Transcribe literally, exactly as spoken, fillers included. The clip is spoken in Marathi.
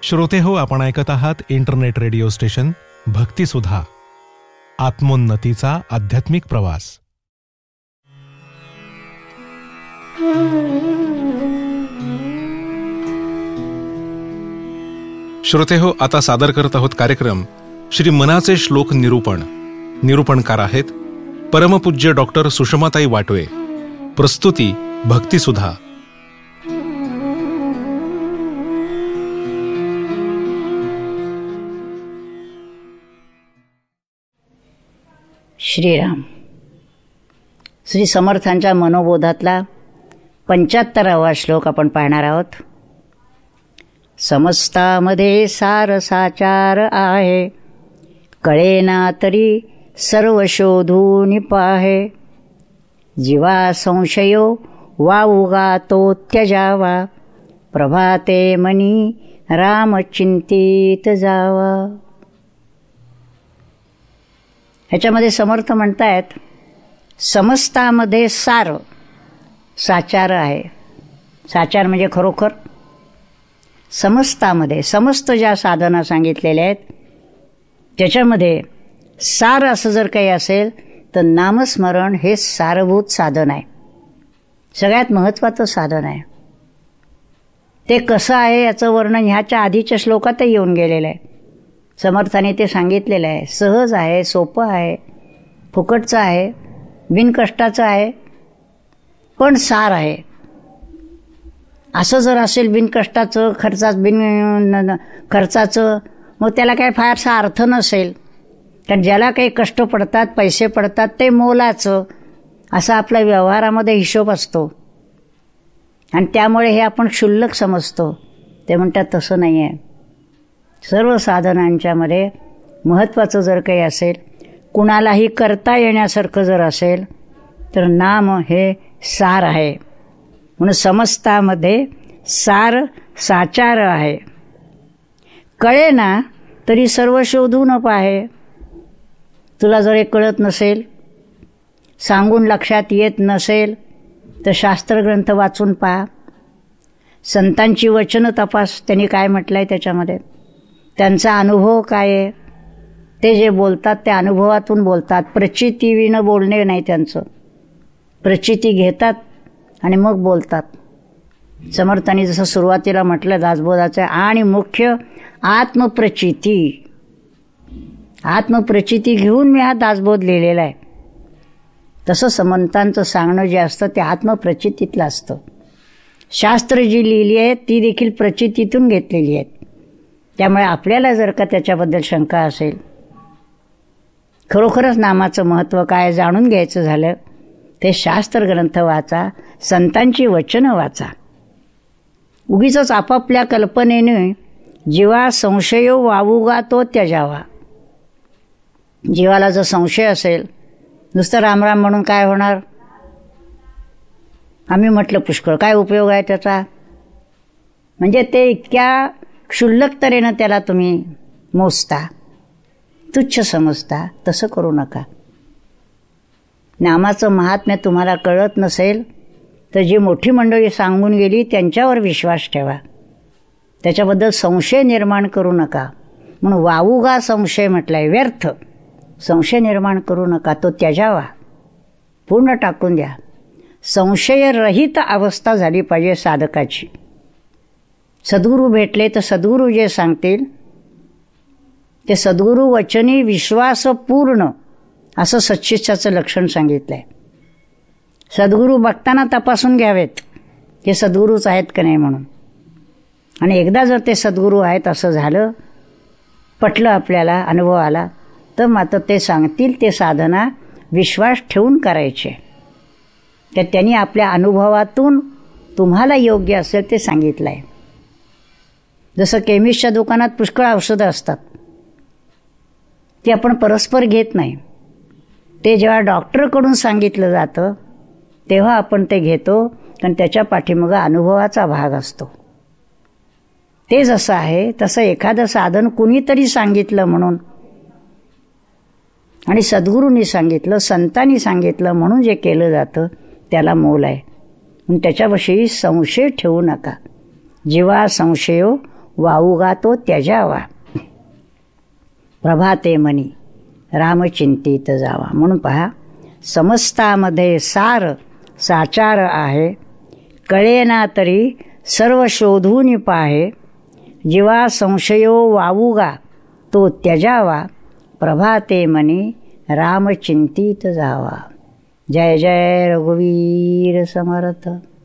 श्रोते हो, आपण ऐकत आहात इंटरनेट रेडिओ स्टेशन भक्तिसुधा, आत्मोन्नतीचा आध्यात्मिक प्रवास. श्रोते हो, आता सादर करत आहोत कार्यक्रम श्री मनाचे श्लोक निरूपण. निरूपणकार आहेत परमपूज्य डॉक्टर सुषमाताई वाटवे. प्रस्तुती भक्तिसुधा. श्रीराम. श्री समर्थांच्या मनोबोधातला पंच्याहत्तरावा श्लोक आपण पाहणार आहोत. समस्तामध्ये सार साचार आहे, कळेना तरी सर्व शोधून पाहे. जीवा संशयो वावुगा तो त्यजावा, प्रभाते मनी राम चिंतित जावा. ह्याच्यामध्ये समर्थ म्हणतायत, समस्तामध्ये सार साचार आहे. साचार म्हणजे खरोखर. समस्तामध्ये समस्त ज्या साधना सांगितलेल्या आहेत त्याच्यामध्ये सार असं जर काही असेल तर नामस्मरण हे सारभूत साधन आहे, सगळ्यात महत्त्वाचं साधन आहे. ते कसं आहे याचं वर्णन ह्याच्या आधीच्या श्लोकातही येऊन गेलेलं आहे. समर्थाने ते सांगितलेलं आहे. सहज आहे, सोपं आहे, फुकटचं आहे, बिनकष्टाचं आहे, पण सार आहे. असं जर असेल बिनकष्टाचं, खर्चाच बिन खर्चाचं, मग त्याला काही फारसा अर्थ नसेल. कारण ज्याला काही कष्ट पडतात, पैसे पडतात, ते मोलाचं असा आपल्या व्यवहारामध्ये हिशोब असतो आणि त्यामुळे हे आपण क्षुल्लक समजतो. ते म्हणतात तसं नाही आहे. सर्व साधनांच्यामध्ये महत्त्वाचं जर काही असेल, कुणालाही करता येण्यासारखं जर असेल तर नाम हे सार आहे. म्हणून समस्तामध्ये सार साचार आहे. कळेना तरी सर्व शोधून पाहे. तुला जर हे कळत नसेल, सांगून लक्षात येत नसेल तर शास्त्रग्रंथ वाचून पहा. संतांची वचनं तपास, त्यांनी काय म्हटलं आहे त्याच्यामध्ये, त्यांचा अनुभव काय आहे. ते जे बोलतात ते अनुभवातून बोलतात. प्रचितीविणं बोलणे नाही त्यांचं. प्रचिती घेतात आणि मग बोलतात. समर्थांनी जसं सुरुवातीला म्हटलं दासबोधाचं, आणि मुख्य आत्मप्रचिती. आत्मप्रचिती घेऊन मी हा दासबोध लिहिलेला आहे. तसं समर्थांचं सांगणं जे असतं ते आत्मप्रचितीतलं असतं. शास्त्र जी लिहिली आहेत ती देखील प्रचितीतून घेतलेली आहेत. त्यामुळे आपल्याला जर का त्याच्याबद्दल शंका असेल, खरोखरच नामाचं महत्त्व काय जाणून घ्यायचं झालं, ते शास्त्रग्रंथ वाचा, संतांची वचनं वाचा. उगीचच आपापल्या कल्पनेने जीवा संशयो वावुगा तो त्यजावा. जीवाला जर संशय असेल, नुसतं रामराम म्हणून काय होणार, आम्ही म्हटलं पुष्कळ, काय उपयोग आहे त्याचा. म्हणजे ते इतक्या क्षुल्लक तऱ्हेनं त्याला तुम्ही मोजता, तुच्छ समजता. तसं करू नका. नामाचं महात्म्य तुम्हाला कळत नसेल तर जी मोठी मंडळी सांगून गेली त्यांच्यावर विश्वास ठेवा. त्याच्याबद्दल संशय निर्माण करू नका. म्हणून वावुगा संशय म्हटलाय, व्यर्थ संशय निर्माण करू नका. तो त्यजावा, पूर्ण टाकून द्या. संशयरहित अवस्था झाली पाहिजे साधकाची. सद्गुरू भेटले तर सद्गुरू जे सांगतील ते सद्गुरू वचनी विश्वासपूर्ण असं सच्चिष्ठाचं लक्षण सांगितलं आहे. सद्गुरू बघताना तपासून घ्यावेत हे सद्गुरूच आहेत का नाही म्हणून. आणि एकदा जर ते सद्गुरू आहेत असं झालं, पटलं आपल्याला, अनुभव आला, तर मात्र ते सांगतील ते साधना विश्वास ठेवून करायचे. तर त्यांनी आपल्या अनुभवातून तुम्हाला योग्य असेल ते सांगितलं आहे. जसं केमिस्टच्या दुकानात पुष्कळ औषधं असतात, ती आपण परस्पर घेत नाही. ते जेव्हा डॉक्टरकडून सांगितलं जातं तेव्हा आपण ते घेतो, कारण त्याच्या पाठीमागं अनुभवाचा भाग असतो. ते जसं आहे तसं एखादं साधन कुणीतरी सांगितलं म्हणून आणि सद्गुरूंनी सांगितलं, संतांनी सांगितलं म्हणून जे केलं जातं त्याला मोल आहे. म्हणून त्याच्याविषयी संशय ठेवू नका. जीवा संशयो वाऊगा तो त्यजावा, प्रभाते मनी रामचिंतित जावा. म्हणून पहा, समस्तामध्ये सार साचार आहे, कळेना तरी सर्व शोधून पाहे. जीवा संशयो वावुगा तो त्यजावा, प्रभाते मनी रामचिंतित जावा. जय जय रघुवीर समर्थ.